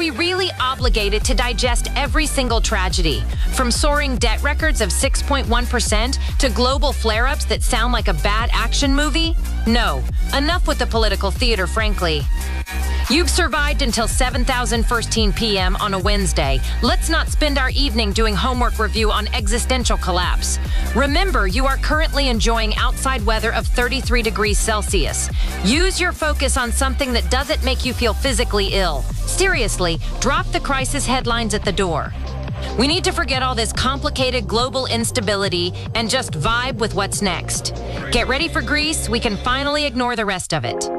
we really obligated to digest every single tragedy? From soaring debt records of 6.1% to global flare-ups that sound like a bad action movie? No. Enough with the political theater, frankly. You've survived until 7,015 p.m. on a Wednesday. Let's not spend our evening doing homework review on existential collapse. Remember, you are currently enjoying outside weather of 33 degrees Celsius. Use your focus on something that doesn't make you feel physically ill. Seriously, drop the crisis headlines at the door. We need to forget all this complicated global instability and just vibe with what's next. Get ready for Greece. We can finally ignore the rest of it.